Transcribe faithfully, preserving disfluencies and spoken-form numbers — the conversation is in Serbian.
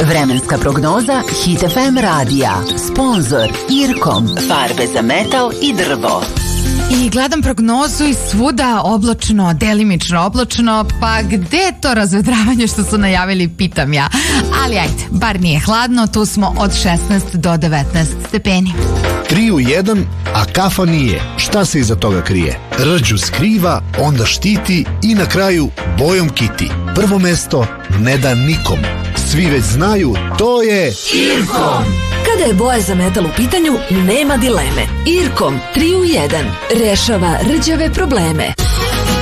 Vremenska prognoza Hit F M radija. Sponzor Irkom. Farbe za metal i drvo. I gledam prognozu i svuda oblačno, delimično oblačno, pa gde je to razvedravanje što su najavili, pitam ja. Ali ajde, bar nije hladno, tu smo od šesnaest do devetnaest stepeni. Tri u jedan, a kafa nije. Šta se iza toga krije? Rđu skriva, onda štiti i na kraju bojom kiti. Prvo mesto ne da nikom. Svi već znaju, to je Irkom. Kada je boja za metal u pitanju, nema dileme. Irkom tri u jedan rešava rđave probleme.